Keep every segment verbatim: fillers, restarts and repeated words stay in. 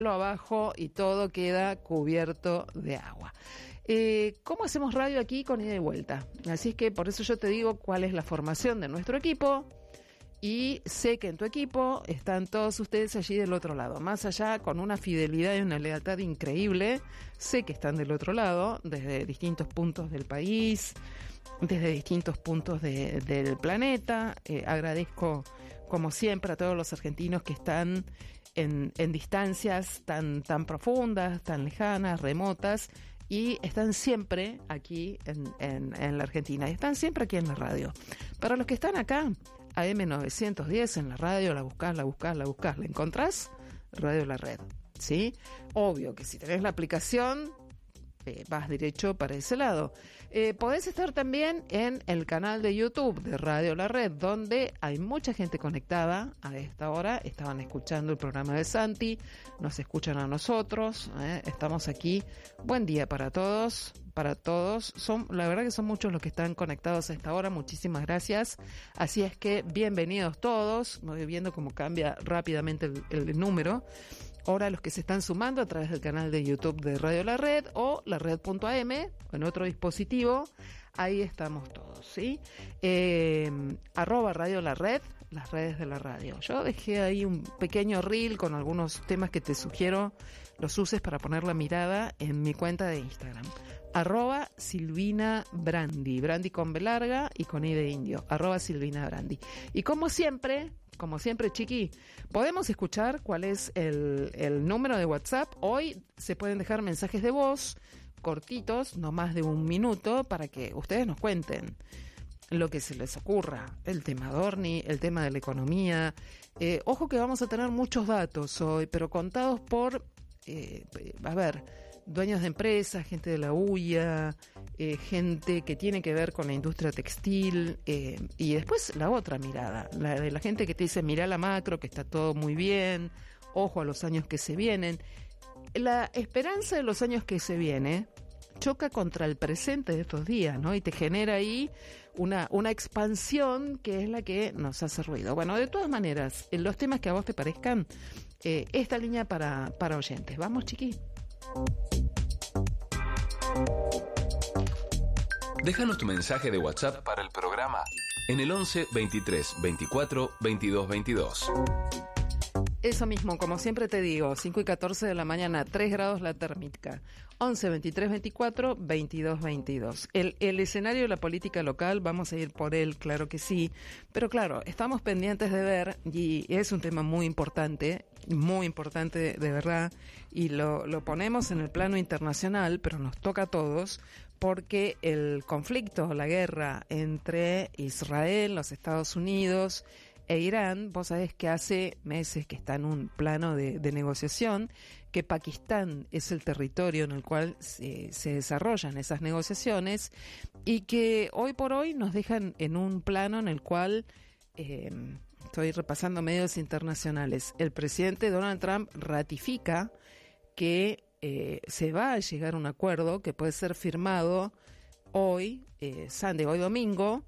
abajo y todo queda cubierto de agua. Eh, ¿Cómo hacemos radio aquí con ida y vuelta? Así es que por eso yo te digo cuál es la formación de nuestro equipo. Y sé que en tu equipo están todos ustedes allí del otro lado, más allá con una fidelidad y una lealtad increíble. Sé que están del otro lado, desde distintos puntos del país, desde distintos puntos de, del planeta. Eh, agradezco, como siempre, a todos los argentinos que están en, en distancias tan, tan profundas, tan lejanas, remotas, y están siempre aquí en, en, en la Argentina, y están siempre aquí en la radio. Para los que están acá, A M novecientos diez en la radio, la buscás, la buscás, la buscás, ¿la encontrás? Radio La Red, ¿sí? Obvio que si tenés la aplicación, eh, vas derecho para ese lado. Eh, podés estar también en el canal de YouTube de Radio La Red, donde hay mucha gente conectada a esta hora. Estaban escuchando el programa de Santi, nos escuchan a nosotros, eh, estamos aquí. Buen día para todos. Para todos, son, la verdad que son muchos los que están conectados a esta hora, muchísimas gracias. Así es que bienvenidos todos, voy viendo cómo cambia rápidamente el, el número. Ahora los que se están sumando a través del canal de YouTube de Radio La Red o la red punto a eme o en otro dispositivo, ahí estamos todos, ¿sí? Eh, arroba Radio La Red, las redes de la radio. Yo dejé ahí un pequeño reel con algunos temas que te sugiero los uses para poner la mirada en mi cuenta de Instagram. Arroba Silvina Brandi, Brandi con B larga y con I de indio, arroba Silvina Brandi. Y como siempre, como siempre, chiqui, podemos escuchar cuál es el, el número de WhatsApp. Hoy se pueden dejar mensajes de voz cortitos, no más de un minuto, para que ustedes nos cuenten lo que se les ocurra, el tema Dorni, el tema de la economía. Eh, ojo que vamos a tener muchos datos hoy, pero contados por, eh, a ver, dueños de empresas, gente de la U I A, eh, gente que tiene que ver con la industria textil, eh, y después la otra mirada, la de la gente que te dice, mirá la macro, que está todo muy bien, ojo a los años que se vienen. La esperanza de los años que se viene choca contra el presente de estos días, ¿no? Y te genera ahí una, una expansión que es la que nos hace ruido. Bueno, de todas maneras, en los temas que a vos te parezcan, eh, esta línea para, para oyentes. Vamos, chiqui. Déjanos tu mensaje de WhatsApp para el programa en el once veintitrés veinticuatro veintidós veintidós. Eso mismo, como siempre te digo, cinco y catorce de la mañana, tres grados la térmica, once veintitrés veinticuatro veintidós veintidós. El, el escenario de la política local, vamos a ir por él, claro que sí, pero claro, estamos pendientes de ver, y es un tema muy importante, muy importante de verdad, y lo, lo ponemos en el plano internacional, pero nos toca a todos, porque el conflicto, la guerra entre Israel, los Estados Unidos e Irán, vos sabés que hace meses que está en un plano de, de negociación, que Pakistán es el territorio en el cual se, se desarrollan esas negociaciones y que hoy por hoy nos dejan en un plano en el cual, eh, estoy repasando medios internacionales, el presidente Donald Trump ratifica que eh, se va a llegar a un acuerdo que puede ser firmado hoy, eh, Sunday, hoy domingo.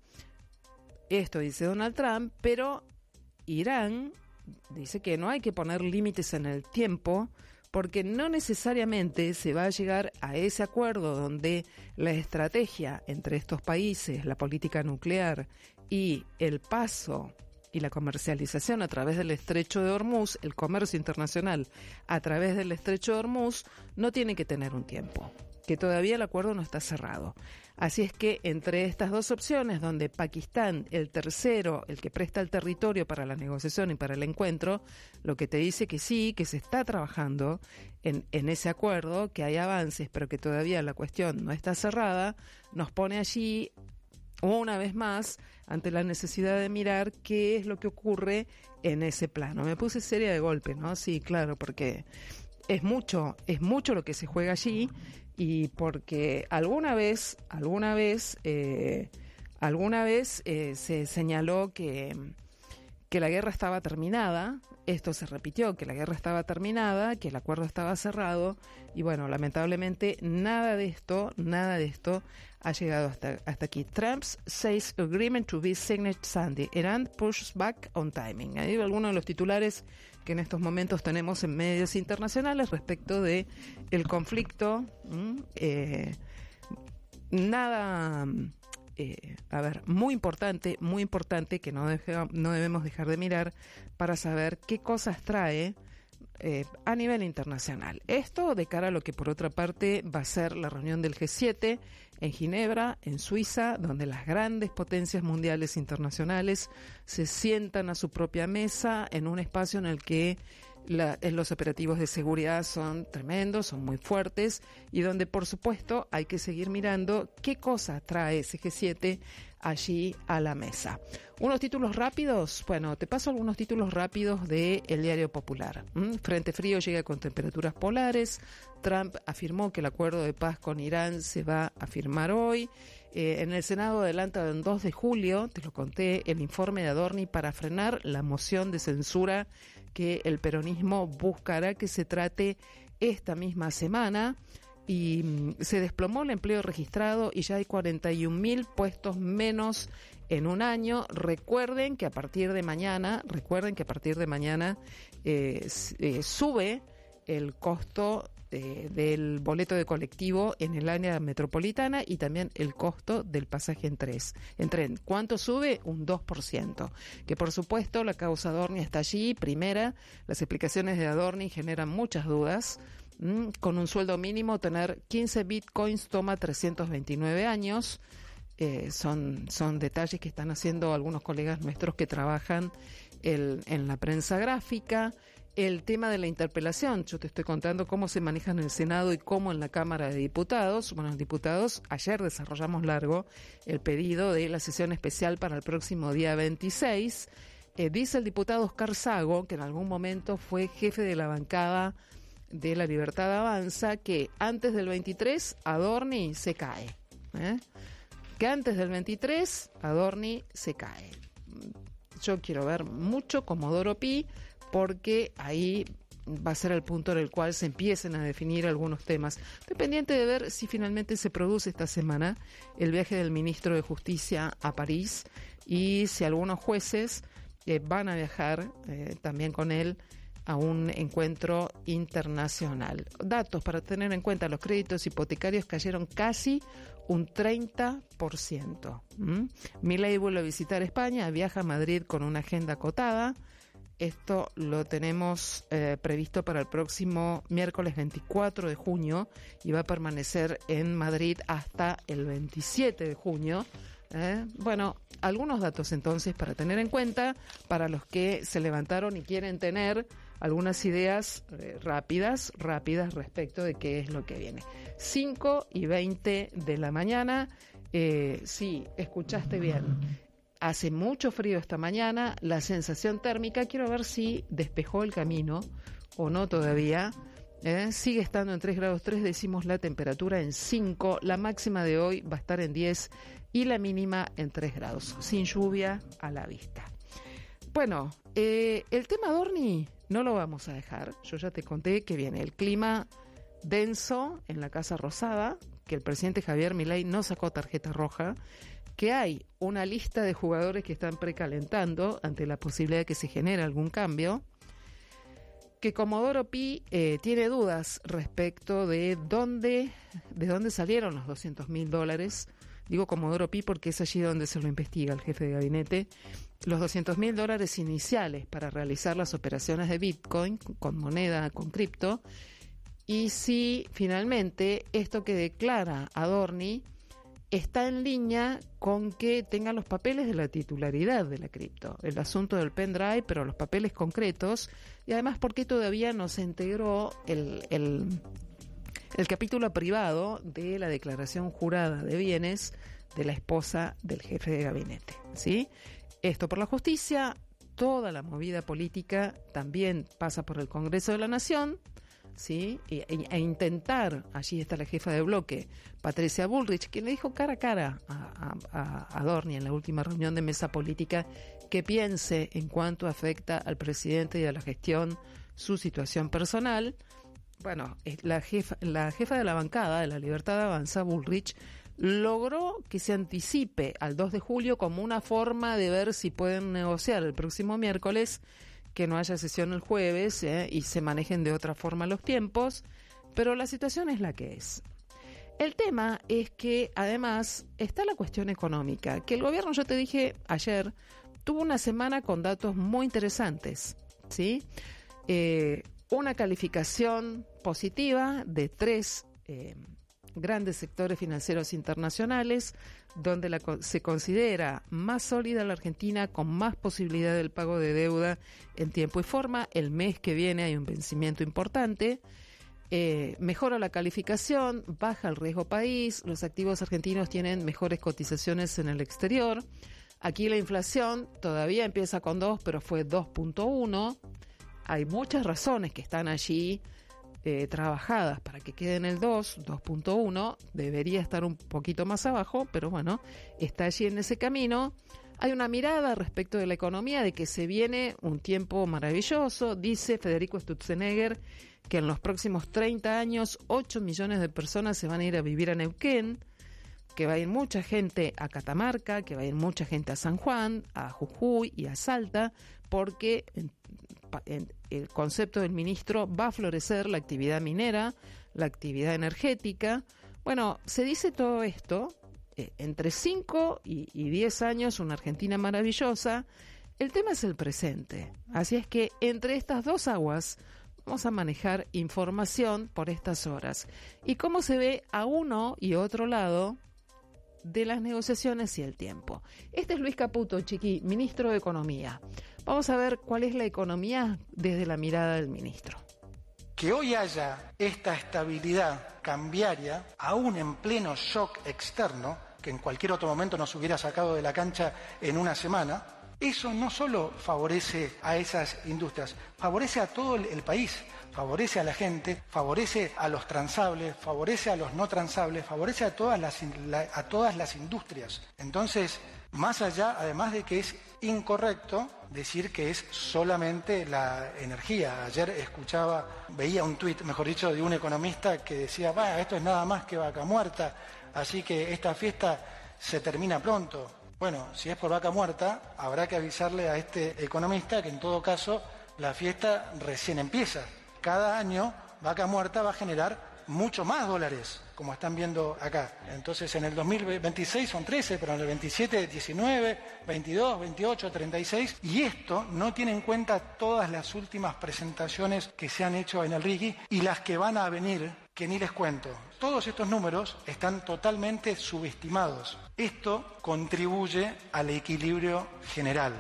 Esto dice Donald Trump, pero Irán dice que no hay que poner límites en el tiempo porque no necesariamente se va a llegar a ese acuerdo donde la estrategia entre estos países, la política nuclear y el paso y la comercialización a través del Estrecho de Hormuz, el comercio internacional a través del Estrecho de Hormuz, no tiene que tener un tiempo, que todavía el acuerdo no está cerrado. Así es que entre estas dos opciones, donde Pakistán, el tercero, el que presta el territorio para la negociación y para el encuentro, lo que te dice que sí, que se está trabajando en, en ese acuerdo, que hay avances, pero que todavía la cuestión no está cerrada, nos pone allí una vez más ante la necesidad de mirar qué es lo que ocurre en ese plano. Me puse seria de golpe, ¿no? Sí, claro, porque es mucho, es mucho lo que se juega allí y porque alguna vez, alguna vez, eh, alguna vez eh, se señaló que que la guerra estaba terminada. Esto se repitió, que la guerra estaba terminada, que el acuerdo estaba cerrado, y bueno, lamentablemente nada de esto, nada de esto ha llegado hasta, hasta aquí. Trump says agreement to be signed Sunday. Iran pushes back on timing. Hay algunos de los titulares que en estos momentos tenemos en medios internacionales respecto de el conflicto. Eh, nada... Eh, a ver, muy importante, muy importante que no, deje, no debemos dejar de mirar para saber qué cosas trae eh, a nivel internacional. Esto de cara a lo que por otra parte va a ser la reunión del G siete en Ginebra, en Suiza, donde las grandes potencias mundiales internacionales se sientan a su propia mesa en un espacio en el que La, los operativos de seguridad son tremendos, son muy fuertes, y donde por supuesto hay que seguir mirando qué cosa trae ese G siete allí a la mesa. Unos títulos rápidos, bueno, te paso algunos títulos rápidos de El Diario Popular. ¿Mm? Frente frío llega con temperaturas polares. Trump afirmó que el acuerdo de paz con Irán se va a firmar hoy. Eh, en el Senado adelanta el dos de julio, te lo conté, el informe de Adorni para frenar la moción de censura que el peronismo buscará que se trate esta misma semana. Y mm, se desplomó el empleo registrado y ya hay cuarenta y un mil puestos menos en un año. Recuerden que a partir de mañana, recuerden que a partir de mañana eh, eh, sube el costo de, del boleto de colectivo en el área metropolitana y también el costo del pasaje en, tres, en tren. ¿Cuánto sube? Un dos por ciento. Que por supuesto la causa Adorni está allí. Primera, las explicaciones de Adorni generan muchas dudas. Mm, con un sueldo mínimo, tener quince bitcoins toma trescientos veintinueve años. Eh, son, son detalles que están haciendo algunos colegas nuestros que trabajan el, en la prensa gráfica. El tema de la interpelación, yo te estoy contando cómo se maneja en el Senado y cómo en la Cámara de Diputados. Bueno, los diputados, ayer desarrollamos largo el pedido de la sesión especial para el próximo día veintiséis. Eh, dice el diputado Oscar Sago, que en algún momento fue jefe de la bancada de La Libertad Avanza, que antes del veintitrés Adorni se cae. ¿eh? Que antes del veintitrés Adorni se cae. Yo quiero ver mucho Comodoro Pi, porque ahí va a ser el punto en el cual se empiecen a definir algunos temas. Estoy pendiente de ver si finalmente se produce esta semana el viaje del ministro de Justicia a París y si algunos jueces eh, van a viajar eh, también con él a un encuentro internacional. Datos para tener en cuenta: los créditos hipotecarios cayeron casi un treinta por ciento. ¿Mm? Milei vuelve a visitar España, viaja a Madrid con una agenda acotada. Esto lo tenemos eh, previsto para el próximo miércoles veinticuatro de junio y va a permanecer en Madrid hasta el veintisiete de junio. ¿eh? Bueno, algunos datos entonces para tener en cuenta para los que se levantaron y quieren tener algunas ideas eh, rápidas, rápidas respecto de qué es lo que viene. cinco y veinte de la mañana. Eh, sí, escuchaste bien. Hace mucho frío esta mañana, la sensación térmica, quiero ver si despejó el camino o no todavía. ¿eh? Sigue estando en tres grados tres, decimos la temperatura en cinco, la máxima de hoy va a estar en diez y la mínima en tres grados, sin lluvia a la vista. Bueno, eh, el tema Adorni no lo vamos a dejar. Yo ya te conté que viene el clima denso en la Casa Rosada, que el presidente Javier Milei no sacó tarjeta roja, que hay una lista de jugadores que están precalentando ante la posibilidad de que se genere algún cambio, que Comodoro Pi eh, tiene dudas respecto de dónde, de dónde salieron los doscientos mil dólares. Digo Comodoro Pi porque es allí donde se lo investiga el jefe de gabinete. Los doscientos mil dólares iniciales para realizar las operaciones de Bitcoin con moneda, con cripto, y si finalmente esto que declara Adorni está en línea con que tengan los papeles de la titularidad de la cripto, el asunto del pendrive, pero los papeles concretos, y además porque todavía no se integró el, el, el capítulo privado de la declaración jurada de bienes de la esposa del jefe de gabinete, ¿sí? Esto por la justicia, toda la movida política también pasa por el Congreso de la Nación. ¿sí? E, e intentar, allí está la jefa de bloque, Patricia Bullrich, quien le dijo cara a cara a, a, a Dorni en la última reunión de mesa política que piense en cuánto afecta al presidente y a la gestión su situación personal. Bueno, la jefa, la jefa de la bancada de La Libertad Avanza, Bullrich, logró que se anticipe al dos de julio como una forma de ver si pueden negociar el próximo miércoles, que no haya sesión el jueves eh, y se manejen de otra forma los tiempos, pero la situación es la que es. El tema es que además está la cuestión económica, que el gobierno, yo te dije ayer, tuvo una semana con datos muy interesantes, ¿sí? Eh, una calificación positiva de tres eh, grandes sectores financieros internacionales, donde la, se considera más sólida la Argentina, con más posibilidad del pago de deuda en tiempo y forma. El mes que viene hay un vencimiento importante. Eh, mejora la calificación, baja el riesgo país, los activos argentinos tienen mejores cotizaciones en el exterior. Aquí la inflación todavía empieza con dos, pero fue dos punto uno. Hay muchas razones que están allí eh, trabajadas para que quede en el dos, dos punto uno. Debería estar un poquito más abajo, pero bueno, está allí en ese camino. Hay una mirada respecto de la economía de que se viene un tiempo maravilloso. Dice Federico Sturzenegger que en los próximos treinta años ocho millones de personas se van a ir a vivir a Neuquén, que va a ir mucha gente a Catamarca, que va a ir mucha gente a San Juan, a Jujuy y a Salta, porque en, en, el concepto del ministro va a florecer la actividad minera, la actividad energética. Bueno, se dice todo esto, eh, entre cinco y, y diez años, una Argentina maravillosa. El tema es el presente, así es que entre estas dos aguas vamos a manejar información por estas horas. Y cómo se ve a uno y otro lado de las negociaciones y el tiempo. Este es Luis Caputo, Chiqui, ministro de Economía. Vamos a ver cuál es la economía desde la mirada del ministro. Que hoy haya esta estabilidad cambiaria, aún en pleno shock externo, que en cualquier otro momento nos hubiera sacado de la cancha en una semana, eso no solo favorece a esas industrias, favorece a todo el, el país, favorece a la gente, favorece a los transables, favorece a los no transables, favorece a todas las, la, a todas las industrias. Entonces, más allá, además de que es incorrecto decir que es solamente la energía. Ayer escuchaba, veía un tuit, mejor dicho, de un economista que decía, va, esto es nada más que vaca muerta, así que esta fiesta se termina pronto. Bueno, si es por vaca muerta, habrá que avisarle a este economista que en todo caso la fiesta recién empieza. Cada año vaca muerta va a generar mucho más dólares, como están viendo acá. Entonces en el dos mil veintiséis son trece, pero en el veintisiete, diecinueve, veintidós, veintiocho, treinta y seis. Y esto no tiene en cuenta todas las últimas presentaciones que se han hecho en el R I G I y las que van a venir, que ni les cuento. Todos estos números están totalmente subestimados. Esto contribuye al equilibrio general.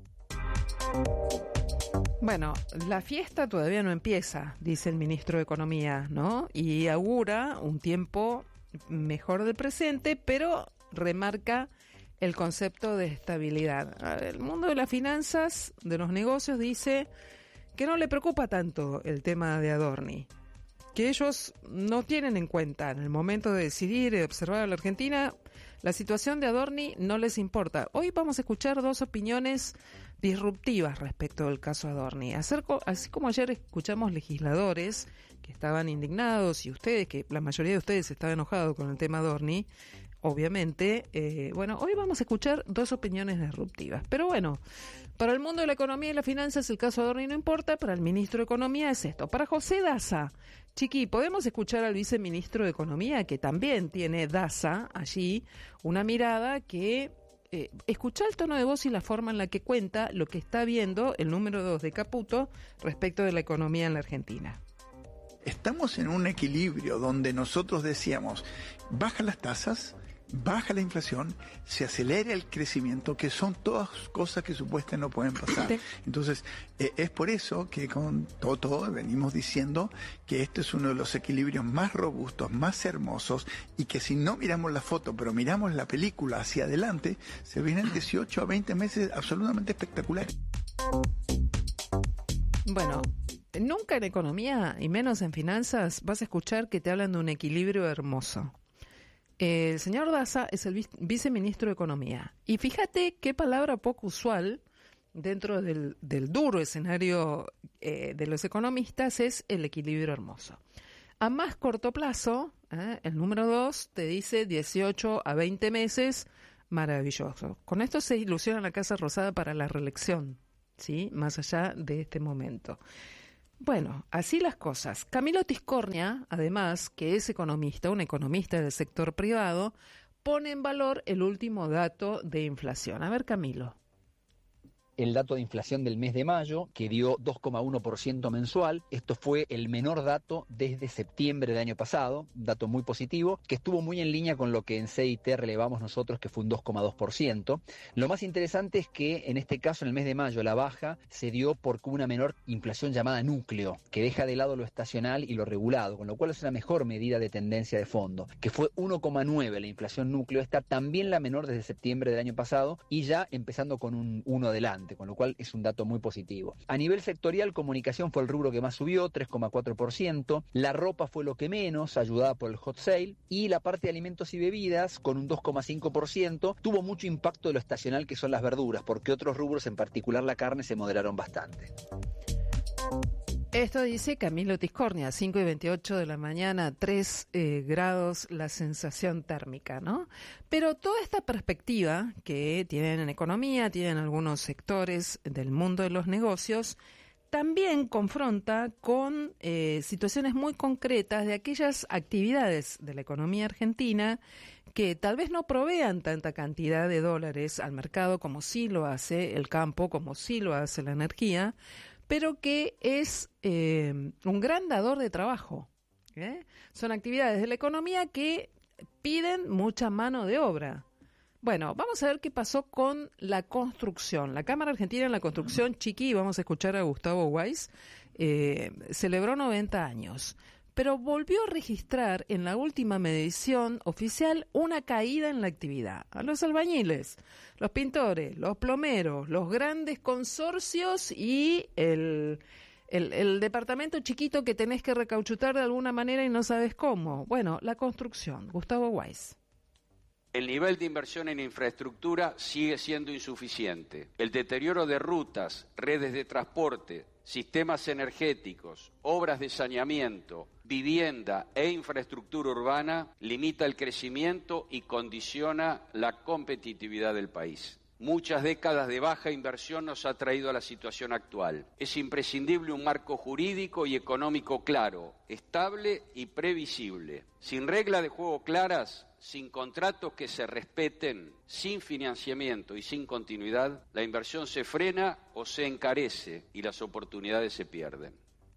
Bueno, la fiesta todavía no empieza, dice el ministro de Economía, ¿no? Y augura un tiempo mejor del presente, pero remarca el concepto de estabilidad. El mundo de las finanzas, de los negocios, dice que no le preocupa tanto el tema de Adorni, que ellos no tienen en cuenta en el momento de decidir y de observar a la Argentina, la situación de Adorni no les importa. Hoy vamos a escuchar dos opiniones disruptivas respecto del caso Adorni. Acerco, así como ayer escuchamos legisladores que estaban indignados y ustedes, que la mayoría de ustedes estaba enojado con el tema Adorni, obviamente, eh, bueno, hoy vamos a escuchar dos opiniones disruptivas. Pero bueno, para el mundo de la economía y las finanzas el caso Adorni no importa, para el ministro de Economía es esto. Para José Daza, Chiqui, podemos escuchar al viceministro de Economía, que también tiene Daza allí, una mirada que eh, escucha el tono de voz y la forma en la que cuenta lo que está viendo el número dos de Caputo respecto de la economía en la Argentina. Estamos en un equilibrio donde nosotros decíamos, baja las tasas, baja la inflación, se acelera el crecimiento, que son todas cosas que supuestamente no pueden pasar. Sí. Entonces, eh, es por eso que con Toto venimos diciendo que este es uno de los equilibrios más robustos, más hermosos, y que si no miramos la foto, pero miramos la película hacia adelante, se vienen dieciocho a veinte meses absolutamente espectaculares. Bueno, Nunca en economía, y menos en finanzas, vas a escuchar que te hablan de un equilibrio hermoso. El señor Daza es el viceministro de Economía. Y fíjate qué palabra poco usual dentro del, del duro escenario eh, de los economistas es el equilibrio hermoso. A más corto plazo, eh, el número dos te dice dieciocho a veinte meses, maravilloso. Con esto se ilusiona la Casa Rosada para la reelección, ¿sí? Más allá de este momento. Bueno, así las cosas. Camilo Tiscornia, además, que es economista, un economista del sector privado, pone en valor el último dato de inflación. A ver, Camilo. El dato de inflación del mes de mayo, que dio dos coma uno por ciento mensual. Esto fue el menor dato desde septiembre del año pasado, un dato muy positivo, que estuvo muy en línea con lo que en C I T relevamos nosotros, que fue un dos coma dos por ciento. Lo más interesante es que en este caso, en el mes de mayo, la baja se dio porque hubo una menor inflación llamada núcleo, que deja de lado lo estacional y lo regulado, con lo cual es una mejor medida de tendencia de fondo, que fue uno coma nueve la inflación núcleo, está también la menor desde septiembre del año pasado y ya empezando con un uno delante, con lo cual es un dato muy positivo. A nivel sectorial, comunicación fue el rubro que más subió, tres coma cuatro por ciento, la ropa fue lo que menos, ayudada por el hot sale, y la parte de alimentos y bebidas, con un dos coma cinco por ciento, tuvo mucho impacto de lo estacional que son las verduras, porque otros rubros, en particular la carne, se moderaron bastante. Esto dice Camilo Tiscornia, cinco y veintiocho de la mañana, tres eh, grados la sensación térmica, ¿no? Pero toda esta perspectiva que tienen en economía, tienen algunos sectores del mundo de los negocios, también confronta con eh, situaciones muy concretas de aquellas actividades de la economía argentina que tal vez no provean tanta cantidad de dólares al mercado como sí lo hace el campo, como sí lo hace la energía, pero que es eh, un gran dador de trabajo. ¿eh? Son actividades de la economía que piden mucha mano de obra. Bueno, vamos a ver qué pasó con la construcción. La Cámara Argentina en la Construcción, Chiqui, vamos a escuchar a Gustavo Weiss, eh, celebró noventa años, pero volvió a registrar en la última medición oficial una caída en la actividad. A los albañiles, los pintores, los plomeros, los grandes consorcios y el, el, el departamento chiquito que tenés que recauchutar de alguna manera y no sabes cómo. Bueno, la construcción. Gustavo Weiss. El nivel de inversión en infraestructura sigue siendo insuficiente. El deterioro de rutas, redes de transporte, sistemas energéticos, obras de saneamiento, vivienda e infraestructura urbana limita el crecimiento y condiciona la competitividad del país. Muchas décadas de baja inversión nos ha traído a la situación actual. Es imprescindible un marco jurídico y económico claro, estable y previsible. Sin reglas de juego claras, sin contratos que se respeten, sin financiamiento y sin continuidad, la inversión se frena o se encarece y las oportunidades se pierden.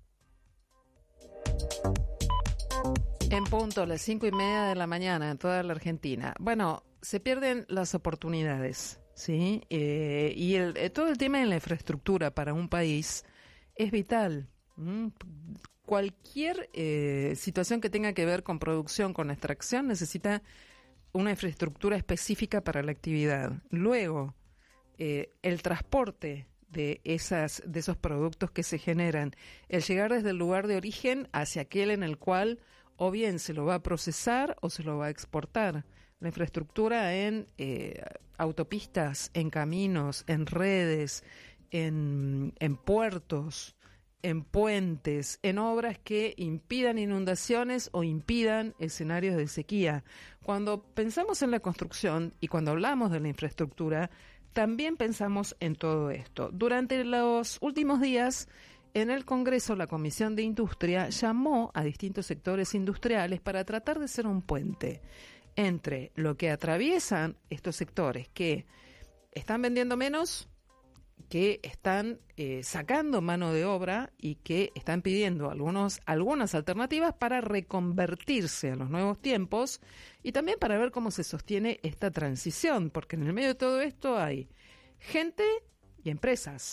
En punto, a las cinco y media de la mañana en toda la Argentina. Bueno, se pierden las oportunidades, ¿sí? Eh, y el, eh, todo el tema de la infraestructura para un país es vital. ¿Mm? Cualquier eh, situación que tenga que ver con producción, con extracción, necesita una infraestructura específica para la actividad. Luego, eh, el transporte de esas de esos productos que se generan, el llegar desde el lugar de origen hacia aquel en el cual o bien se lo va a procesar o se lo va a exportar. La infraestructura en eh, autopistas, en caminos, en redes, en, en puertos, en puentes, en obras que impidan inundaciones o impidan escenarios de sequía. Cuando pensamos en la construcción y cuando hablamos de la infraestructura, también pensamos en todo esto. Durante los últimos días, en el Congreso, la Comisión de Industria llamó a distintos sectores industriales para tratar de ser un puente entre lo que atraviesan estos sectores que están vendiendo menos, que están eh, sacando mano de obra y que están pidiendo algunos, algunas alternativas para reconvertirse a los nuevos tiempos y también para ver cómo se sostiene esta transición, porque en el medio de todo esto hay gente y empresas.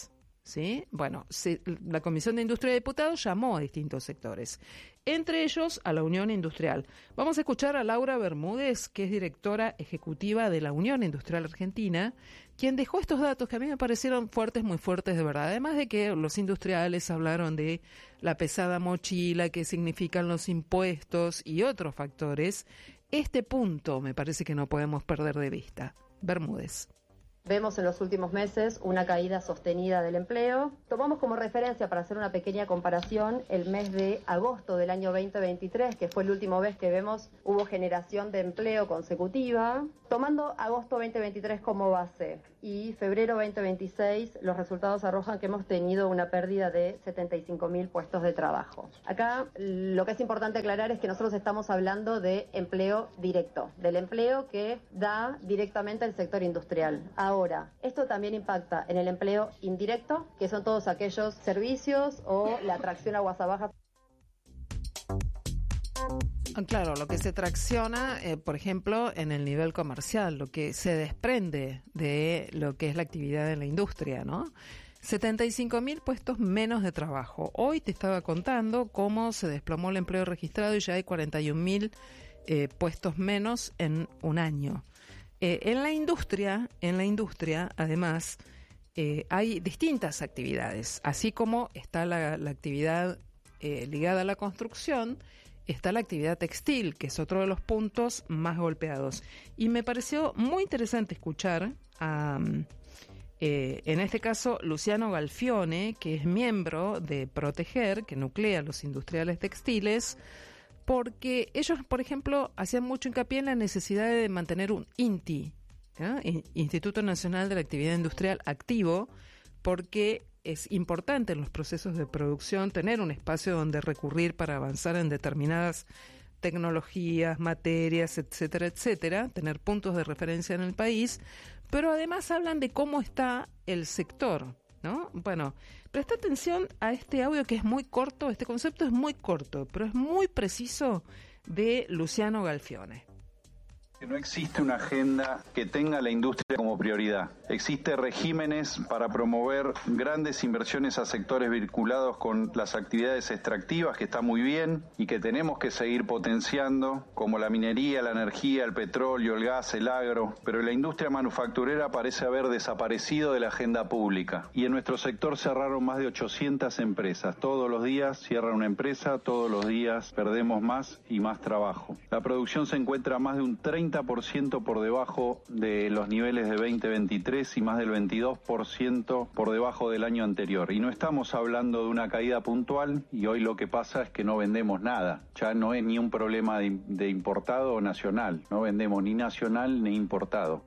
¿sí? Bueno, se, la Comisión de Industria de Diputados llamó a distintos sectores, entre ellos a la Unión Industrial. Vamos a escuchar a Laura Bermúdez, que es directora ejecutiva de la Unión Industrial Argentina, quien dejó estos datos que a mí me parecieron fuertes, muy fuertes de verdad. Además de que los industriales hablaron de la pesada mochila, que significan los impuestos y otros factores, este punto me parece que no podemos perder de vista. Bermúdez. Vemos en los últimos meses una caída sostenida del empleo. Tomamos como referencia, para hacer una pequeña comparación, el mes de agosto del año veinte veintitrés, que fue la última vez que vemos hubo generación de empleo consecutiva. Tomando agosto veinte veintitrés como base y febrero veinte veintiséis, los resultados arrojan que hemos tenido una pérdida de setenta y cinco mil puestos de trabajo. Acá lo que es importante aclarar es que nosotros estamos hablando de empleo directo, del empleo que da directamente el sector industrial. Ahora, esto también impacta en el empleo indirecto, que son todos aquellos servicios o la atracción a aguas bajas. Claro, lo que se tracciona, eh, por ejemplo, en el nivel comercial, lo que se desprende de lo que es la actividad en la industria, ¿no? setenta y cinco mil puestos menos de trabajo. Hoy te estaba contando cómo se desplomó el empleo registrado y ya hay cuarenta y un mil eh, puestos menos en un año. Eh, en la industria, en la industria, además, eh, hay distintas actividades, así como está la, la actividad eh, ligada a la construcción. Está la actividad textil, que es otro de los puntos más golpeados. Y me pareció muy interesante escuchar a, eh, en este caso, Luciano Galfione, que es miembro de Proteger, que nuclea a los industriales textiles, porque ellos, por ejemplo, hacían mucho hincapié en la necesidad de mantener un INTI, ¿eh? Instituto Nacional de la Actividad Industrial, activo, porque es importante en los procesos de producción tener un espacio donde recurrir para avanzar en determinadas tecnologías, materias, etcétera, etcétera, tener puntos de referencia en el país, pero además hablan de cómo está el sector, ¿no? Bueno, presta atención a este audio que es muy corto, este concepto es muy corto, pero es muy preciso, de Luciano Galfione. No existe una agenda que tenga la industria como prioridad. Existen regímenes para promover grandes inversiones a sectores vinculados con las actividades extractivas, que está muy bien y que tenemos que seguir potenciando, como la minería, la energía, el petróleo, el gas, el agro. Pero la industria manufacturera parece haber desaparecido de la agenda pública. Y en nuestro sector cerraron más de ochocientas empresas. Todos los días cierra una empresa, todos los días perdemos más y más trabajo. La producción se encuentra más de un treinta por ciento por debajo de los niveles de veinte veintitrés y más del veintidós por ciento por debajo del año anterior. Y no estamos hablando de una caída puntual, y hoy lo que pasa es que no vendemos nada. Ya no es ni un problema de, de importado o nacional. No vendemos ni nacional ni importado.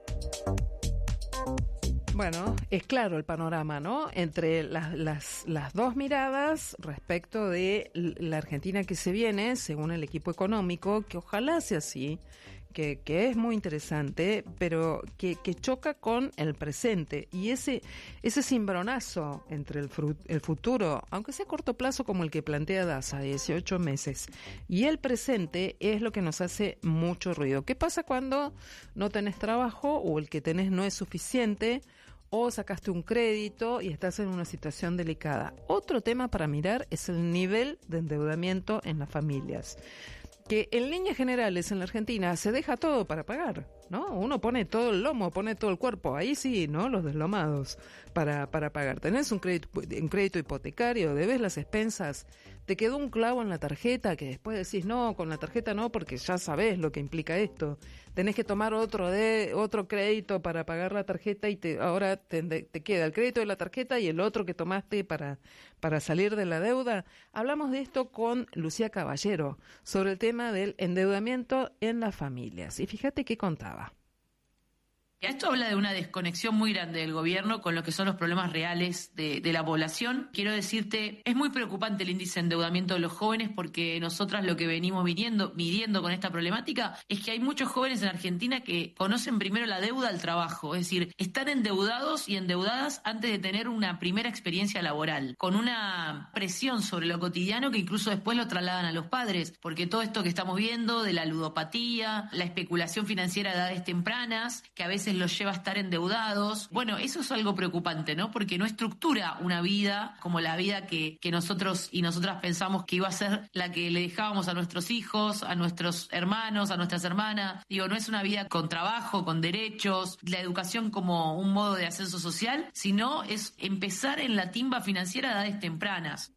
Bueno, es claro el panorama, ¿no? Entre las, las, las dos miradas respecto de la Argentina que se viene, según el equipo económico, que ojalá sea así, que, que es muy interesante, pero que, que choca con el presente. Y ese, ese cimbronazo entre el, fru, el futuro, aunque sea a corto plazo como el que plantea Daza, dieciocho meses, y el presente es lo que nos hace mucho ruido. ¿Qué pasa cuando no tenés trabajo o el que tenés no es suficiente? O sacaste un crédito y estás en una situación delicada. Otro tema para mirar es el nivel de endeudamiento en las familias, que en líneas generales en la Argentina se deja todo para pagar, ¿no? Uno pone todo el lomo, pone todo el cuerpo, ahí sí, ¿no? Los deslomados para, para pagar. Tenés un crédito, un crédito hipotecario, debes las expensas, te quedó un clavo en la tarjeta que después decís, no, con la tarjeta no, porque ya sabés lo que implica esto. Tenés que tomar otro de otro crédito para pagar la tarjeta y te, ahora te, te queda el crédito de la tarjeta y el otro que tomaste para, para salir de la deuda. Hablamos de esto con Lucía Caballero sobre el tema del endeudamiento en las familias. Y fíjate qué contaba. Esto habla de una desconexión muy grande del gobierno con lo que son los problemas reales de, de la población. Quiero decirte, es muy preocupante el índice de endeudamiento de los jóvenes, porque nosotras lo que venimos midiendo, midiendo con esta problemática es que hay muchos jóvenes en Argentina que conocen primero la deuda al trabajo, es decir, están endeudados y endeudadas antes de tener una primera experiencia laboral, con una presión sobre lo cotidiano que incluso después lo trasladan a los padres, porque todo esto que estamos viendo de la ludopatía, la especulación financiera a edades tempranas, que a veces veces los lleva a estar endeudados. Bueno, eso es algo preocupante, ¿no? Porque no estructura una vida como la vida que, que nosotros y nosotras pensamos que iba a ser la que le dejábamos a nuestros hijos, a nuestros hermanos, a nuestras hermanas. Digo, no es una vida con trabajo, con derechos, la educación como un modo de ascenso social, sino es empezar en la timba financiera a edades tempranas.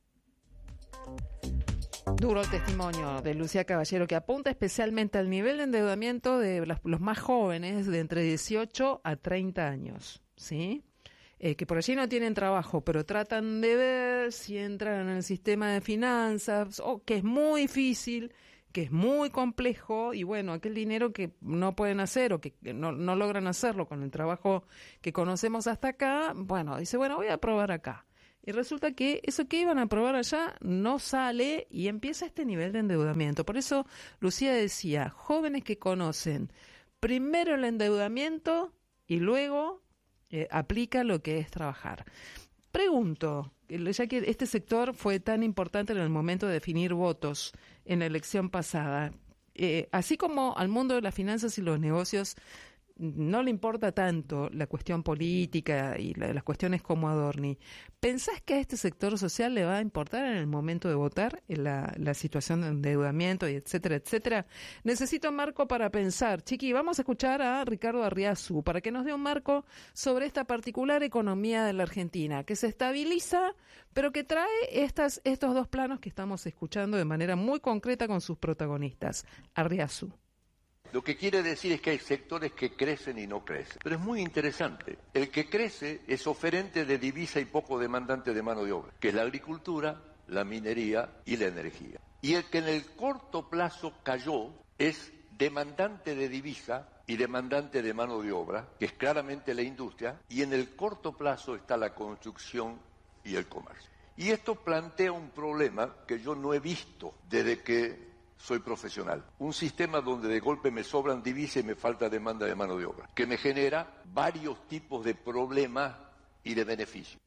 Duro el testimonio de Lucía Caballero, que apunta especialmente al nivel de endeudamiento de los, los más jóvenes, de entre dieciocho a treinta años, ¿sí? Eh, que por allí no tienen trabajo, pero tratan de ver si entran en el sistema de finanzas, o que es muy difícil, que es muy complejo, y bueno, aquel dinero que no pueden hacer o que no, no logran hacerlo con el trabajo que conocemos hasta acá, bueno, dice, bueno, voy a probar acá. Y resulta que eso que iban a probar allá no sale y empieza este nivel de endeudamiento. Por eso Lucía decía, jóvenes que conocen primero el endeudamiento y luego eh, aplica lo que es trabajar. Pregunto, ya que este sector fue tan importante en el momento de definir votos en la elección pasada, eh, así como al mundo de las finanzas y los negocios no le importa tanto la cuestión política y la, las cuestiones como Adorni, ¿pensás que a este sector social le va a importar en el momento de votar en la, la situación de endeudamiento y etcétera, etcétera? Necesito un marco para pensar. Chiqui, vamos a escuchar a Ricardo Arriazu para que nos dé un marco sobre esta particular economía de la Argentina, que se estabiliza, pero que trae estas, estos dos planos que estamos escuchando de manera muy concreta con sus protagonistas. Arriazu. Lo que quiere decir es que hay sectores que crecen y no crecen. Pero es muy interesante. El que crece es oferente de divisa y poco demandante de mano de obra, que es la agricultura, la minería y la energía. Y el que en el corto plazo cayó es demandante de divisa y demandante de mano de obra, que es claramente la industria, y en el corto plazo está la construcción y el comercio. Y esto plantea un problema que yo no he visto desde que soy profesional. Un sistema donde de golpe me sobran divisas y me falta demanda de mano de obra, que me genera varios tipos de problemas y de beneficios.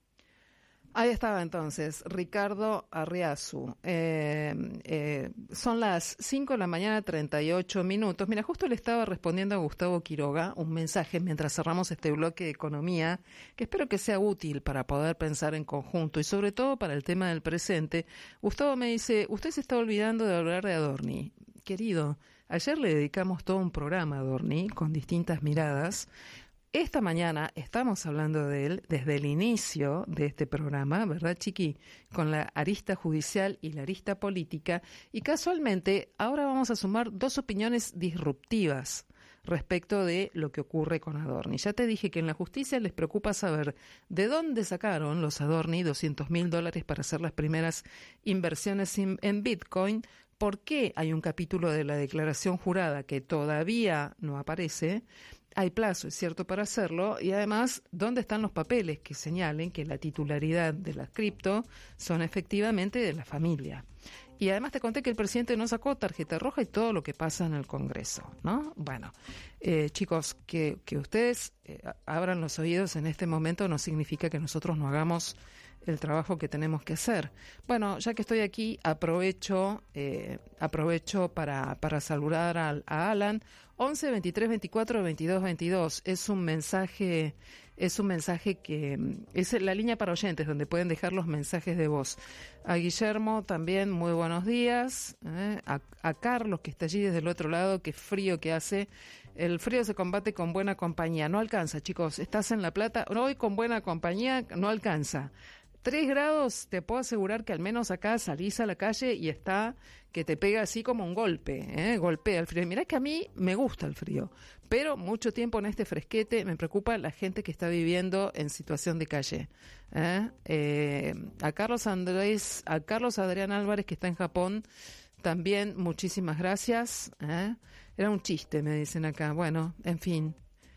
Ahí estaba entonces Ricardo Arriazu. Eh, eh, son las cinco de la mañana, treinta y ocho minutos. Mira, justo le estaba respondiendo a Gustavo Quiroga un mensaje mientras cerramos este bloque de economía, que espero que sea útil para poder pensar en conjunto y sobre todo para el tema del presente. Gustavo me dice, usted se está olvidando de hablar de Adorni. Querido, ayer le dedicamos todo un programa a Adorni con distintas miradas. Esta mañana estamos hablando de él desde el inicio de este programa, ¿verdad, Chiqui? Con la arista judicial y la arista política. Y casualmente, ahora vamos a sumar dos opiniones disruptivas respecto de lo que ocurre con Adorni. Ya te dije que en la justicia les preocupa saber de dónde sacaron los Adorni doscientos mil dólares para hacer las primeras inversiones en, en Bitcoin. ¿Por qué hay un capítulo de la declaración jurada que todavía no aparece? Hay plazo, es cierto, para hacerlo, y además, ¿dónde están los papeles que señalen que la titularidad de las cripto son efectivamente de la familia? Y además te conté que el presidente no sacó tarjeta roja y todo lo que pasa en el Congreso, ¿no? Bueno, eh, chicos, que, que ustedes eh, abran los oídos en este momento no significa que nosotros no hagamos el trabajo que tenemos que hacer. Bueno, ya que estoy aquí, aprovecho eh, aprovecho para, para saludar a, a Alan. once, veintitrés, veinticuatro, veintidós, veintidós. Es un mensaje, es un mensaje que es la línea para oyentes donde pueden dejar los mensajes de voz. A Guillermo también, muy buenos días. ¿eh? A, a Carlos, que está allí desde el otro lado, qué frío que hace. El frío se combate con buena compañía. No alcanza, chicos. Estás en La Plata. Hoy con buena compañía no alcanza. Tres grados, te puedo asegurar que al menos acá salís a la calle y está que te pega así como un golpe, ¿eh? golpea el frío. Mirá que a mí me gusta el frío, pero mucho tiempo en este fresquete me preocupa la gente que está viviendo en situación de calle. ¿eh? Eh, a Carlos Andrés, a Carlos Adrián Álvarez, que está en Japón, también muchísimas gracias. ¿eh? Era un chiste, me dicen acá. Bueno, en fin,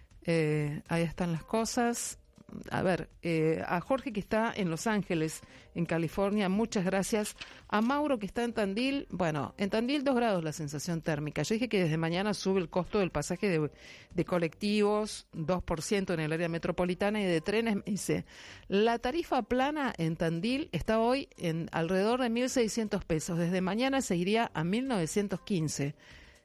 eh, ahí están las cosas. A ver, eh, a Jorge que está en Los Ángeles, en California, muchas gracias. A Mauro que está en Tandil, bueno, en Tandil dos grados la sensación térmica. Yo dije que desde mañana sube el costo del pasaje de, de colectivos, dos por ciento en el área metropolitana y de trenes. Me dice, la tarifa plana en Tandil está hoy en alrededor de mil seiscientos pesos. Desde mañana se iría a mil novecientos quince.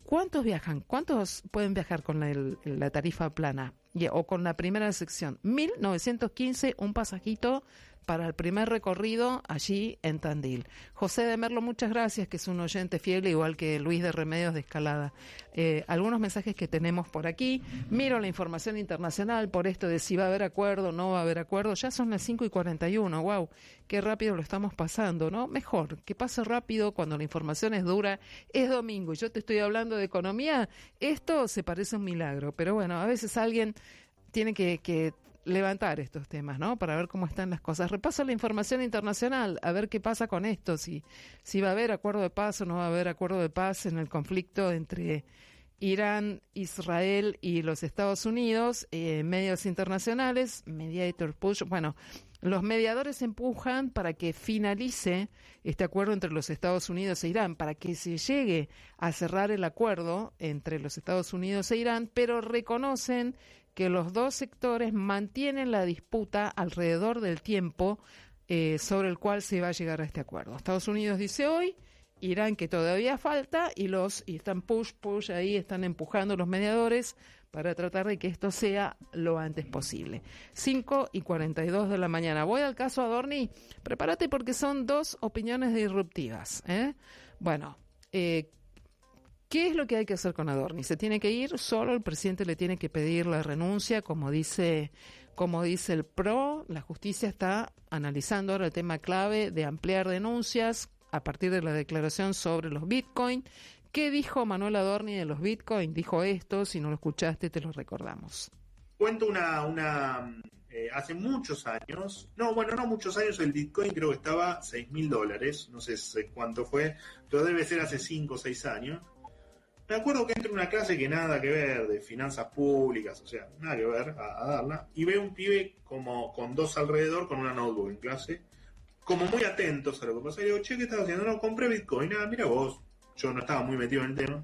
¿Cuántos viajan? ¿Cuántos pueden viajar con la, el, la tarifa plana y, o con la primera sección? mil novecientos quince, un pasajito para el primer recorrido allí en Tandil. José de Merlo, muchas gracias, que es un oyente fiel, igual que Luis de Remedios de Escalada. Eh, algunos mensajes que tenemos por aquí. Miro la información internacional por esto de si va a haber acuerdo, no va a haber acuerdo. Ya son las cinco y cuarenta y uno, wow, qué rápido lo estamos pasando, ¿no? Mejor, que pase rápido cuando la información es dura. Es domingo y yo te estoy hablando de economía. Esto se parece a un milagro, pero bueno, a veces alguien tiene que... que levantar estos temas, ¿no? Para ver cómo están las cosas. Repaso la información internacional, a ver qué pasa con esto, si, si va a haber acuerdo de paz o no va a haber acuerdo de paz en el conflicto entre Irán, Israel y los Estados Unidos. Eh, medios internacionales, Mediator Push, bueno, los mediadores empujan para que finalice este acuerdo entre los Estados Unidos e Irán, para que se llegue a cerrar el acuerdo entre los Estados Unidos e Irán, pero reconocen que los dos sectores mantienen la disputa alrededor del tiempo eh, sobre el cual se va a llegar a este acuerdo. Estados Unidos dice hoy, Irán que todavía falta, y los y están push, push, ahí están empujando los mediadores para tratar de que esto sea lo antes posible. cinco y cuarenta y dos de la mañana. Voy al caso Adorni. Prepárate porque son dos opiniones disruptivas, ¿eh? Bueno, eh, ¿qué es lo que hay que hacer con Adorni? ¿Se tiene que ir solo? ¿El presidente le tiene que pedir la renuncia? Como dice, como dice el P R O, la justicia está analizando ahora el tema clave de ampliar denuncias a partir de la declaración sobre los Bitcoin. ¿Qué dijo Manuel Adorni de los Bitcoin? Dijo esto, si no lo escuchaste te lo recordamos. Cuento una... una eh, hace muchos años, no, bueno, no muchos años, el Bitcoin creo que estaba seis mil dólares, no sé cuánto fue, pero debe ser hace cinco o seis años. Me acuerdo que entro en una clase que nada que ver, de finanzas públicas, o sea, nada que ver, a, a darla, y veo un pibe como con dos alrededor, con una notebook en clase, como muy atentos a lo que pasa. Y digo, che, ¿qué estás haciendo? No, compré Bitcoin. Ah, mira vos, yo no estaba muy metido en el tema.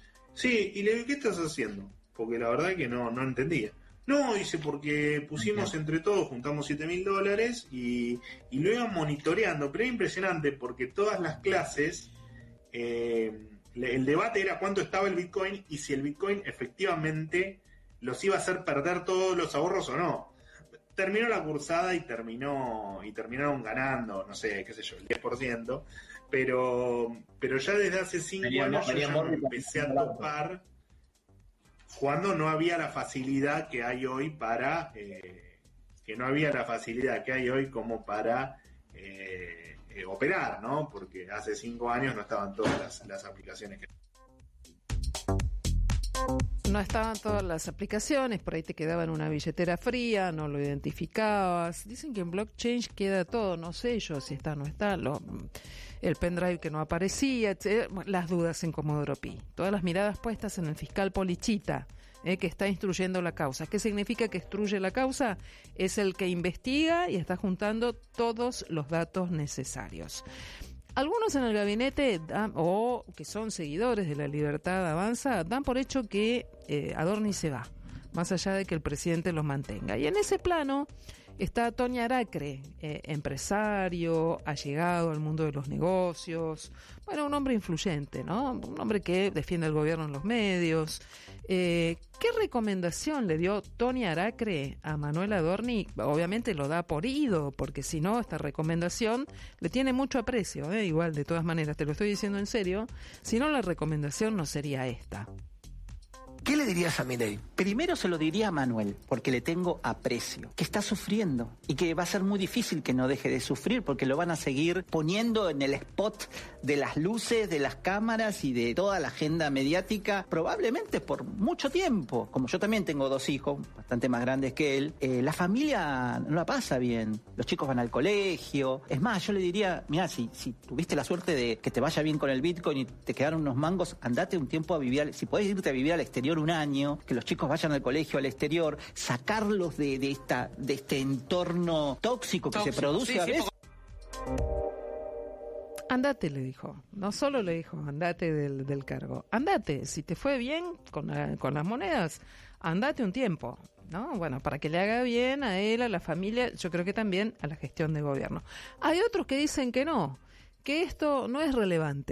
Sí, y le digo, ¿qué estás haciendo? Porque la verdad es que no, no entendía. No, dice, porque pusimos entre todos, juntamos siete mil dólares y, y lo iban monitoreando, pero era impresionante porque todas las clases... Eh, el debate era cuánto estaba el Bitcoin y si el Bitcoin efectivamente los iba a hacer perder todos los ahorros o no. Terminó la cursada y terminó y terminaron ganando, no sé, qué sé yo, el diez por ciento, pero pero ya desde hace cinco años yo ya me empecé a topar cuando no había la facilidad que hay hoy para eh, que no había la facilidad que hay hoy como para eh, Eh, operar, ¿no? Porque hace cinco años no estaban todas las, las aplicaciones que... No estaban todas las aplicaciones, por ahí te quedaba en una billetera fría, no lo identificabas. Dicen que en blockchain queda todo, no sé yo si está o no está, lo, el pendrive que no aparecía, etcétera, las dudas en Comodoro Pi. Todas las miradas puestas en el fiscal Polichita, eh, que está instruyendo la causa. ¿Qué significa que instruye la causa? Es el que investiga y está juntando todos los datos necesarios. Algunos en el gabinete, dan, o que son seguidores de la Libertad Avanza, dan por hecho que eh, Adorni se va, más allá de que el presidente los mantenga. Y en ese plano está Tony Aracre, eh, empresario, allegado al mundo de los negocios, bueno, un hombre influyente, ¿no? Un hombre que defiende al gobierno en los medios. Eh, ¿Qué recomendación le dio Tony Aracre a Manuel Adorni? Obviamente lo da por ido, porque si no, esta recomendación le tiene mucho aprecio, ¿eh? Igual, de todas maneras, te lo estoy diciendo en serio, si no la recomendación no sería esta. ¿Qué le dirías a Milei? Primero se lo diría a Manuel, porque le tengo aprecio, que está sufriendo y que va a ser muy difícil que no deje de sufrir porque lo van a seguir poniendo en el spot de las luces, de las cámaras y de toda la agenda mediática, probablemente por mucho tiempo. Como yo también tengo dos hijos, bastante más grandes que él, eh, la familia no la pasa bien, los chicos van al colegio. Es más, yo le diría, mira, si, si tuviste la suerte de que te vaya bien con el Bitcoin y te quedaron unos mangos, andate un tiempo a vivir, si podés irte a vivir al exterior un año, que los chicos vayan al colegio, al exterior, sacarlos de, de esta de este entorno tóxico que tóxico, se produce sí, a sí, veces. Andate, le dijo. No solo le dijo, andate del, del cargo. Andate, si te fue bien con, la, con las monedas, andate un tiempo, ¿no? Bueno, para que le haga bien a él, a la familia, yo creo que también a la gestión de gobierno. Hay otros que dicen que no, que esto no es relevante.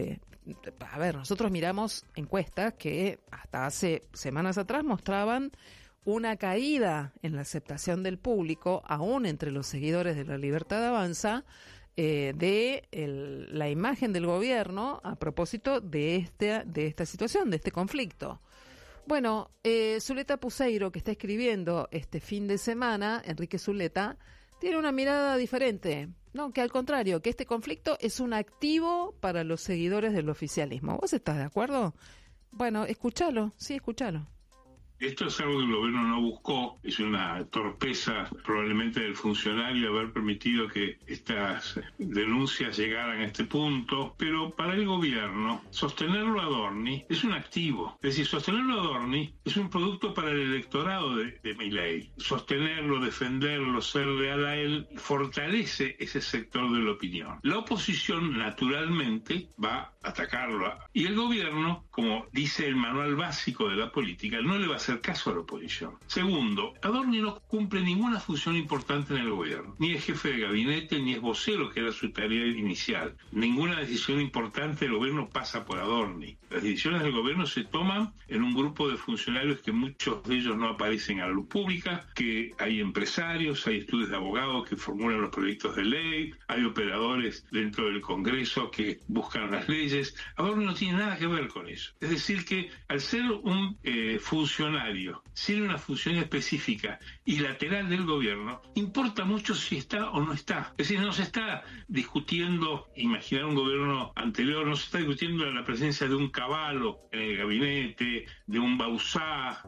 a ver, nosotros miramos encuestas que hasta hace semanas atrás mostraban una caída en la aceptación del público, aún entre los seguidores de La Libertad Avanza, eh, de el, la imagen del gobierno a propósito de, este, de esta situación, de este conflicto. Bueno, eh, Zuleta Puseiro, que está escribiendo este fin de semana, Enrique Zuleta, tiene una mirada diferente. No, que al contrario, que este conflicto es un activo para los seguidores del oficialismo. ¿Vos estás de acuerdo? Bueno, escúchalo, sí, escúchalo. Esto es algo que el gobierno no buscó, es una torpeza probablemente del funcionario haber permitido que estas denuncias llegaran a este punto, pero para el gobierno sostenerlo a Adorni es un activo, es decir, sostenerlo a Adorni es un producto para el electorado de, de Milei. Sostenerlo, defenderlo, ser leal a él, fortalece ese sector de la opinión. La oposición naturalmente va a atacarlo y el gobierno, como dice el manual básico de la política, no le va a hacer caso a la oposición. Segundo, Adorni no cumple ninguna función importante en el gobierno. Ni es jefe de gabinete, ni es vocero, que era su tarea inicial. Ninguna decisión importante del gobierno pasa por Adorni. Las decisiones del gobierno se toman en un grupo de funcionarios que muchos de ellos no aparecen a la luz pública, que hay empresarios, hay estudios de abogados que formulan los proyectos de ley, hay operadores dentro del Congreso que buscan las leyes. Adorni no tiene nada que ver con eso. Es decir que al ser un eh, funcionario sin una función específica y lateral del gobierno, importa mucho si está o no está. Es decir, no se está discutiendo, imaginar un gobierno anterior, no se está discutiendo la presencia de un Cavallo en el gabinete, de un Bauzá.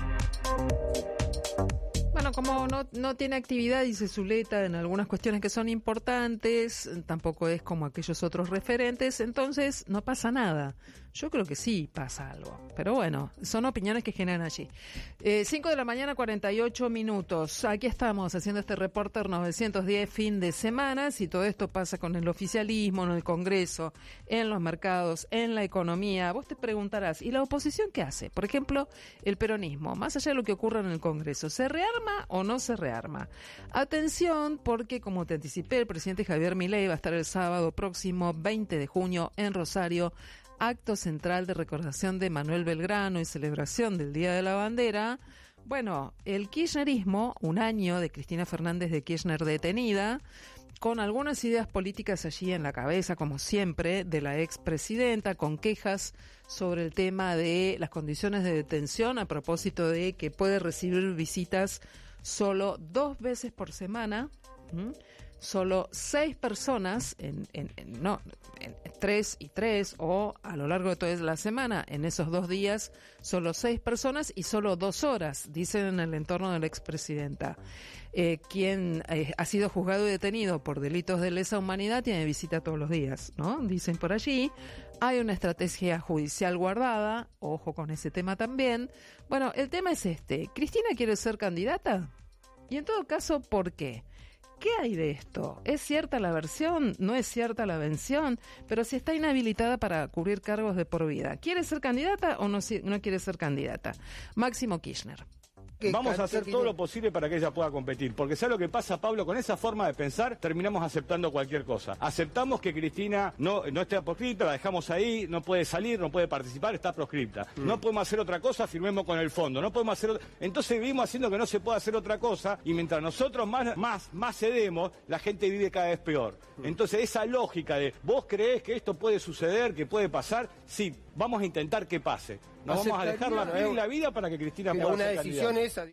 Bueno, como no, no tiene actividad, dice Zuleta, en algunas cuestiones que son importantes, tampoco es como aquellos otros referentes, entonces no pasa nada. Yo creo que sí pasa algo, pero bueno, son opiniones que generan allí. Eh, cinco de la mañana, cuarenta y ocho minutos. Aquí estamos haciendo este Reporter novecientos diez fin de semana. Si todo esto pasa con el oficialismo, en el Congreso, en los mercados, en la economía, vos te preguntarás, ¿y la oposición qué hace? Por ejemplo, el peronismo, más allá de lo que ocurra en el Congreso, ¿se rearma o no se rearma? Atención, porque como te anticipé, el presidente Javier Milei va a estar el sábado próximo, veinte de junio, en Rosario, acto central de recordación de Manuel Belgrano y celebración del Día de la Bandera. Bueno, el kirchnerismo, un año de Cristina Fernández de Kirchner detenida, con algunas ideas políticas allí en la cabeza, como siempre, de la expresidenta, con quejas sobre el tema de las condiciones de detención a propósito de que puede recibir visitas solo dos veces por semana. ¿Mm? Solo seis personas, en, en, en, no, en tres y tres, o a lo largo de toda la semana, en esos dos días, solo seis personas y solo dos horas, dicen en el entorno de la expresidenta. Eh, quien eh, ha sido juzgado y detenido por delitos de lesa humanidad tiene visita todos los días, ¿no? Dicen por allí. Hay una estrategia judicial guardada, ojo con ese tema también. Bueno, el tema es este. ¿Cristina quiere ser candidata? Y en todo caso, ¿por qué? ¿Qué hay de esto? ¿Es cierta la versión? ¿No es cierta la versión? Pero si está inhabilitada para cubrir cargos de por vida, ¿quiere ser candidata o no, no quiere ser candidata? Máximo Kirchner. Vamos a hacer todo lo posible para que ella pueda competir, porque ¿sabe lo que pasa, Pablo? Con esa forma de pensar terminamos aceptando cualquier cosa. Aceptamos que Cristina no, no esté proscripta, la dejamos ahí, no puede salir, no puede participar, está proscripta. Mm. No podemos hacer otra cosa, firmemos con el fondo. No podemos hacer otra... Entonces vivimos haciendo que no se puede hacer otra cosa, y mientras nosotros más, más, más cedemos, la gente vive cada vez peor. Mm. Entonces esa lógica de ¿vos creés que esto puede suceder, que puede pasar? Sí, vamos a intentar que pase. No vamos a dejarla vivir la vida para que Cristina pueda una ser decisión esa.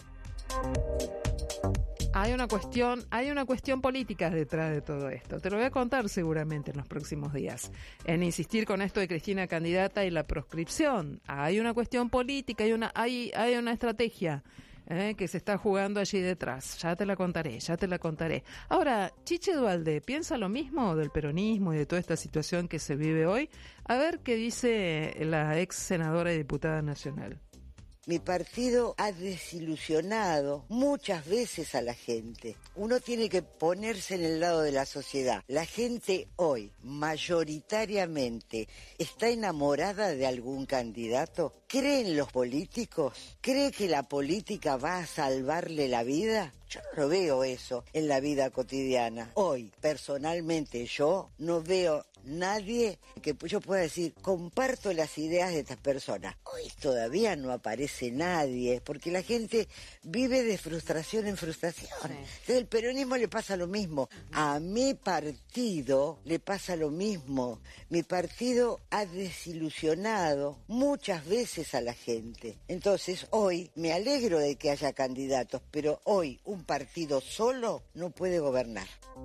Hay una cuestión, hay una cuestión política detrás de todo esto. Te lo voy a contar seguramente en los próximos días. En insistir con esto de Cristina candidata y la proscripción. Hay una cuestión política, hay una, hay, hay una estrategia eh, que se está jugando allí detrás. Ya te la contaré, ya te la contaré. Ahora, Chiche Duhalde, ¿piensa lo mismo del peronismo y de toda esta situación que se vive hoy? A ver qué dice la ex senadora y diputada nacional. Mi partido ha desilusionado muchas veces a la gente. Uno tiene que ponerse en el lado de la sociedad. La gente hoy, mayoritariamente, ¿está enamorada de algún candidato? ¿Cree en los políticos? ¿Cree que la política va a salvarle la vida? Yo no lo veo eso en la vida cotidiana. Hoy, personalmente, yo no veo nadie que yo pueda decir, comparto las ideas de estas personas. Hoy todavía no aparece nadie, porque la gente vive de frustración en frustración. Sí. Entonces el peronismo le pasa lo mismo. A mi partido le pasa lo mismo. Mi partido ha desilusionado muchas veces a la gente. Entonces hoy me alegro de que haya candidatos, pero hoy un partido solo no puede gobernar.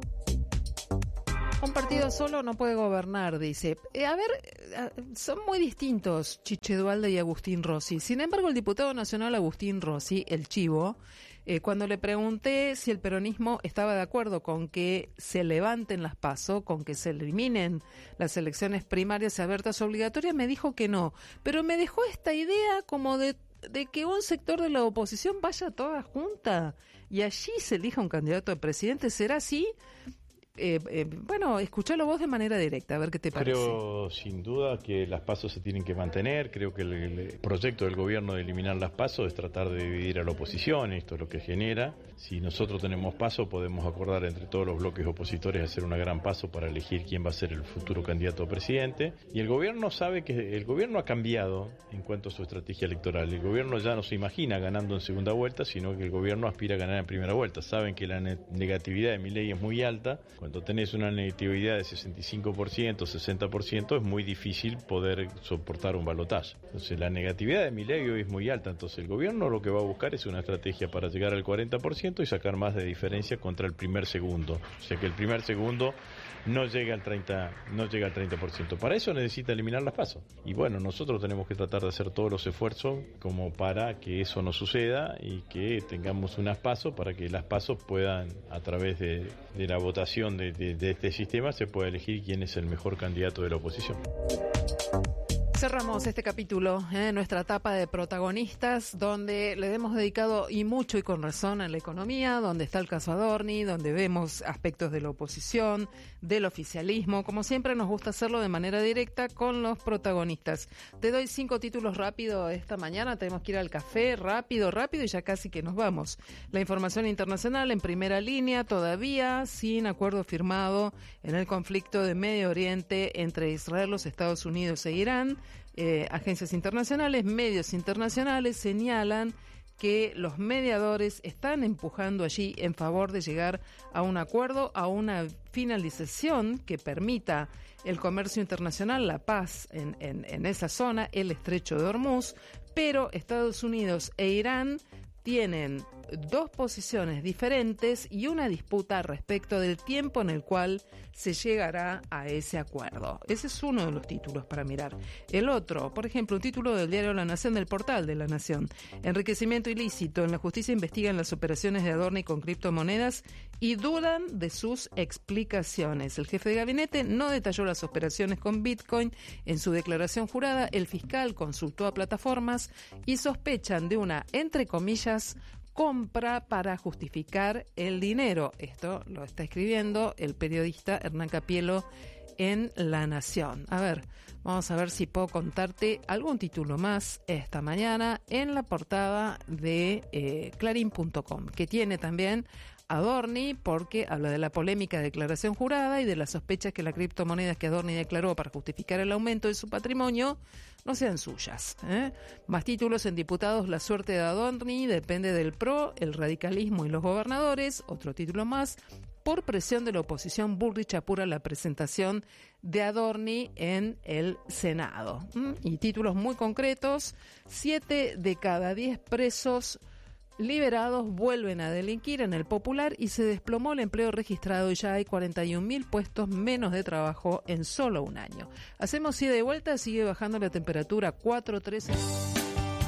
Un partido solo no puede gobernar, dice. Eh, a ver, eh, son muy distintos Chiche Duhalde y Agustín Rossi. Sin embargo, el diputado nacional Agustín Rossi, el Chivo, eh, cuando le pregunté si el peronismo estaba de acuerdo con que se levanten las PASO, con que se eliminen las elecciones primarias abiertas obligatorias, me dijo que no. Pero me dejó esta idea como de, de que un sector de la oposición vaya toda junta y allí se elija un candidato a presidente. ¿Será así? Eh, eh, bueno, escuchalo vos de manera directa, a ver qué te parece. Creo sin duda que las PASO se tienen que mantener. Creo que el, el proyecto del gobierno de eliminar las PASO es tratar de dividir a la oposición. Esto es lo que genera. Si nosotros tenemos PASO, podemos acordar entre todos los bloques opositores hacer una gran PASO para elegir quién va a ser el futuro candidato a presidente. Y el gobierno sabe que el gobierno ha cambiado en cuanto a su estrategia electoral. El gobierno ya no se imagina ganando en segunda vuelta, sino que el gobierno aspira a ganar en primera vuelta. Saben que la ne- negatividad de Milei es muy alta. Cuando tenés una negatividad de sesenta y cinco por ciento, sesenta por ciento, es muy difícil poder soportar un balotaje. Entonces la negatividad de Milei hoy es muy alta. Entonces el gobierno lo que va a buscar es una estrategia para llegar al cuarenta por ciento y sacar más de diferencia contra el primer segundo. O sea que el primer segundo no llega al treinta, no llega al treinta por ciento. Para eso necesita eliminar las PASO. Y bueno, nosotros tenemos que tratar de hacer todos los esfuerzos como para que eso no suceda y que tengamos unas PASO para que las PASO puedan, a través de, de la votación de, de, de este sistema, se pueda elegir quién es el mejor candidato de la oposición. Cerramos este capítulo, eh, nuestra etapa de protagonistas, donde le hemos dedicado y mucho y con razón a la economía, donde está el caso Adorni, donde vemos aspectos de la oposición, del oficialismo. Como siempre nos gusta hacerlo de manera directa con los protagonistas. Te doy cinco títulos rápido esta mañana, tenemos que ir al café, rápido, rápido y ya casi que nos vamos. La información internacional en primera línea, todavía sin acuerdo firmado en el conflicto de Medio Oriente entre Israel, los Estados Unidos e Irán. Eh, agencias internacionales, medios internacionales señalan que los mediadores están empujando allí en favor de llegar a un acuerdo, a una finalización que permita el comercio internacional, la paz en, en, en esa zona, el estrecho de Hormuz, pero Estados Unidos e Irán tienen dos posiciones diferentes y una disputa respecto del tiempo en el cual se llegará a ese acuerdo. Ese es uno de los títulos para mirar. El otro, por ejemplo, un título del diario La Nación, del portal de La Nación. Enriquecimiento ilícito. En la justicia investigan las operaciones de Adorni con criptomonedas y dudan de sus explicaciones. El jefe de gabinete no detalló las operaciones con Bitcoin en su declaración jurada. El fiscal consultó a plataformas y sospechan de una, entre comillas, compra para justificar el dinero. Esto lo está escribiendo el periodista Hernán Capielo en La Nación. A ver, vamos a ver si puedo contarte algún título más esta mañana en la portada de eh, clarín punto com, que tiene también Adorni, porque habla de la polémica declaración jurada y de las sospechas que las criptomonedas que Adorni declaró para justificar el aumento de su patrimonio no sean suyas. ¿eh? Más títulos en diputados. La suerte de Adorni depende del P R O, el radicalismo y los gobernadores. Otro título más. Por presión de la oposición, Bullrich apura la presentación de Adorni en el Senado. ¿Mm? Y títulos muy concretos. Siete de cada diez presos liberados vuelven a delinquir en el Popular y se desplomó el empleo registrado y ya hay cuarenta y un mil puestos menos de trabajo en solo un año. Hacemos ida y vuelta, sigue bajando la temperatura cuatro, tres...